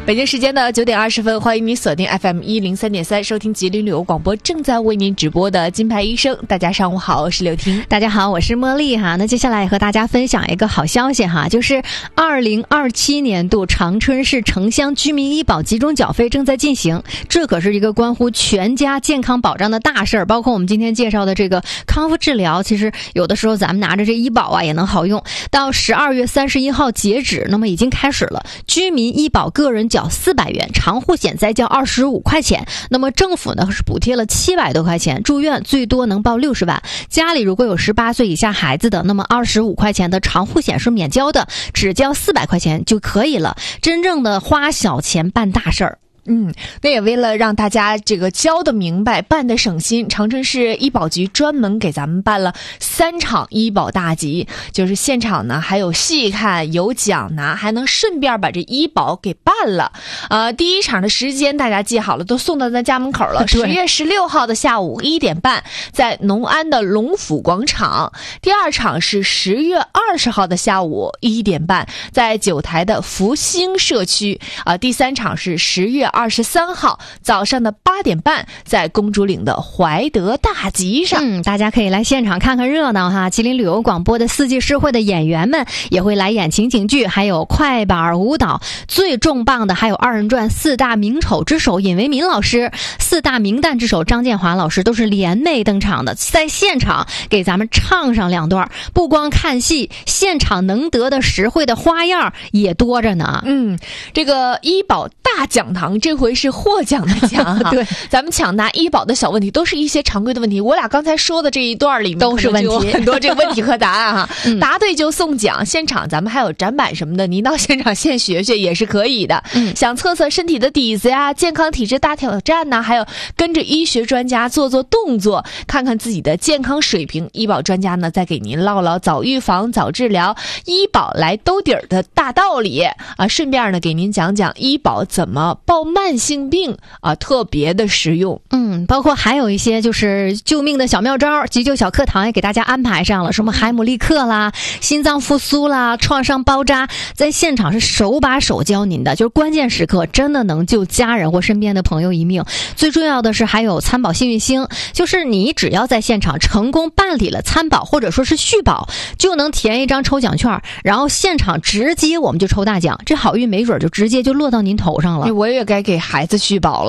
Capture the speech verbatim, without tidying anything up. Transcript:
北京时间的九点二十分，欢迎你锁定 F M 一零三点三，收听吉林旅游广播正在为您直播的金牌医生。大家上午好，我是刘婷。 大家好，我是茉莉哈。那接下来也和大家分享一个好消息哈，就是二零二七年度长春市城乡居民医保集中缴费正在进行，这可是一个关乎全家健康保障的大事儿。包括我们今天介绍的这个康复治疗，其实有的时候咱们拿着这医保啊也能好用。到十二月三十一号截止，那么已经开始了。居民医保个人缴四百元，长护险再交二十五块钱。那么政府呢是补贴了七百多块钱，住院最多能报六十万。家里如果有十八岁以下孩子的，那么二十五块钱的长护险是免交的，只交四百块钱就可以了。真正的花小钱办大事儿。 嗯，那也为了让大家这个交的明白，办的省心，长春市医保局专门给咱们办了三场医保大集，就是现场呢还有戏看，有奖拿，还能顺便把这医保给办了。呃，第一场的时间大家记好了，都送到咱家门口了。十月十六号的下午一点半，在农安的龙府广场。第二场是十月二十号的下午一点半，在九台的福兴社区。啊、呃，第三场是十月二十三号早上的八点半，在公主岭的怀德大集上。 嗯，大家可以来现场看看热闹哈。吉林旅游广播的四季诗会的演员们也会来演情景剧，还有快板舞蹈。最重磅的还有二人转四大名丑之首尹维民老师，四大名旦之首张建华老师都是联袂登场的，在现场给咱们唱上两段。不光看戏，现场能得的实惠的花样也多着呢。 嗯，这个医保大讲堂这回是获奖的奖哈。 对， 咱们抢答医保的小问题都是一些常规的问题，我俩刚才说的这一段里面都是问题， 很多这个问题和答案哈。 嗯、 答对就送奖，现场咱们还有展板什么的，您到现场现学学也是可以的。 嗯， 想测测身体的底子呀，健康体质大挑战呐，还有跟着医学专家做做动作，看看自己的健康水平。医保专家呢再给您唠唠早预防、早治疗、医保来兜底儿的大道理啊，顺便呢给您讲讲医保怎么报慢性病啊，特别的实用。 嗯，包括还有一些就是救命的小妙招，急救小课堂也给大家安排上了，什么海姆立克啦、心脏复苏啦、创伤包扎，在现场是手把手教您的，就是关键时刻真的能救家人或身边的朋友一命。最重要的是还有参保幸运星，就是你只要在现场成功办理了参保或者说是续保，就能填一张抽奖券，然后现场直接我们就抽大奖，这好运没准就直接就落到您头上了。 我也该给孩子续保了。